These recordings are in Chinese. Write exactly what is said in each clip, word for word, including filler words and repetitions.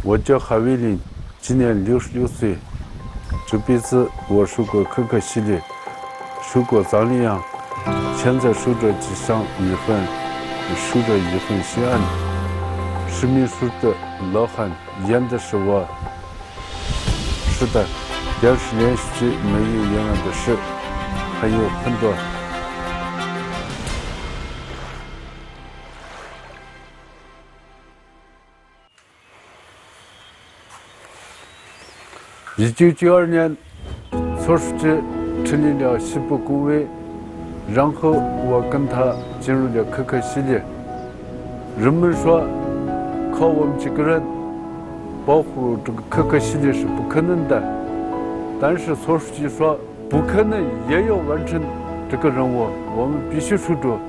我叫韩卫林，今年六十六岁。这辈子我受过可可西里，受过藏羚羊，现在受着吉祥一份，受着一份西安。市民书的老汉演的是我。是的，电视连续剧没有演完的事，还有很多。一九九二年，左书记成立了西部工委，然后我跟他进入了可可西里。人们说，靠我们几个人保护这个可可西里是不可能的，但是左书记说，不可能也要完成这个任务，我们必须守住。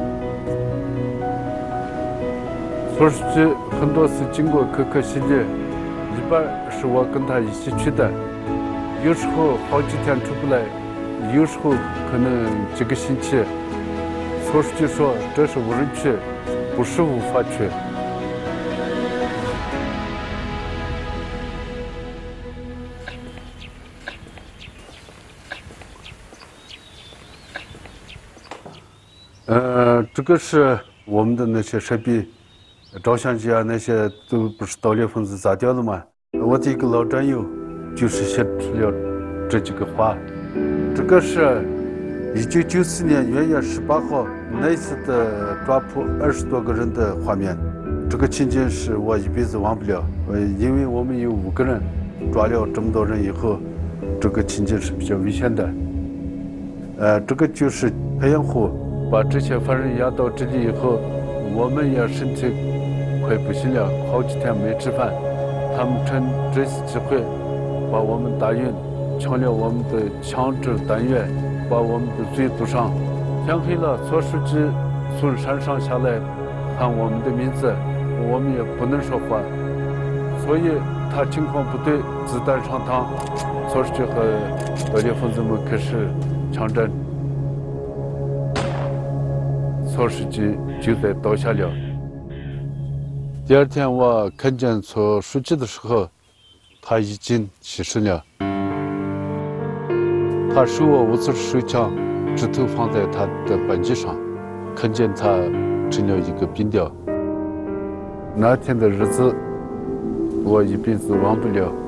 左书记很多次经过可可西里。一般是我跟他一起去的，有时候好几天出不来，有时候可能几个星期。左书记说这是无人区，不是无法去。呃，这个是我们的那些设备。照相机啊，那些都不是盗猎分子砸掉的吗？我的一个老战友就是写出了这几个话。这个是一九九四年元月十八号那次的抓捕二十多个人的画面。这个情景是我一辈子忘不了。呃，因为我们有五个人抓了这么多人以后，这个情景是比较危险的。呃，这个就是培养湖，把这些犯人押到这里以后，我们也身体。快不行了，好几天没吃饭。他们趁这次机会，把我们打晕，抢了我们的枪支弹药，把我们的嘴堵上。天黑了，左书记从山上下来，喊我们的名字，我们也不能说话，所以他情况不对，子弹上膛，左书记和盗猎分子们开始枪战，左书记就在倒下了。第二天我看见左书记的时候，他已经去世了。他手握五四手枪，指头放在他的扳机上，看见他成了一个冰雕。那天的日子，我一辈子忘不了。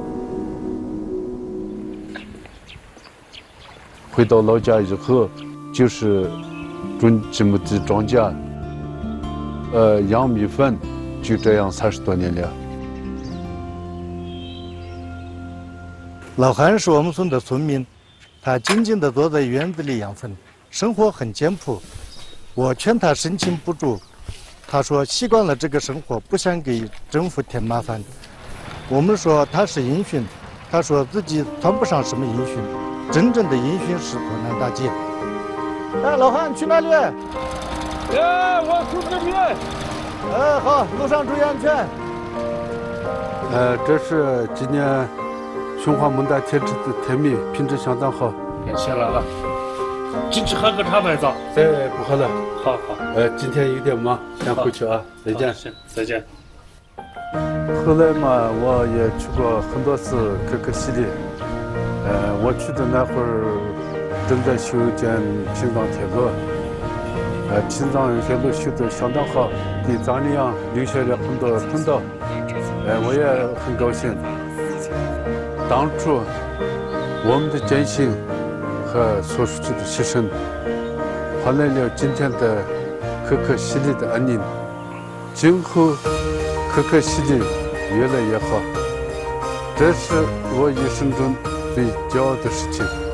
回到老家以后，就是种几亩地庄稼，呃，养米粉。就这样三十多年了。 老韩是我们村的村民，他静静地坐在院子里养蜂，生活很简朴。我劝他申请补助，他说习惯了这个生活，不想给政府添麻烦。我们说他是因循，他说自己算不上什么因循，真正的因循是河南大街。哎，老韩去哪里？ 哎，我从这边。 呃，好，路上注意安全。 呃，这是今年雄黄蒙大铁质的甜米，品质相当好。 别谢了啊，进去喝个茶呗，走。 哎，不喝了。 好好。 呃，今天有点忙，先回去啊，再见。 行，再见。 后来嘛，我也去过很多次可可西里。呃，我去的那会儿正在修建青藏铁路。呃，青藏铁路修得相当好，给藏羚羊留下了很多通道。呃，我也很高兴。当初我们的艰辛和左书记的牺牲，换来了今天的可可西里的安宁。今后可可西里越来越好，这是我一生中最骄傲的事情。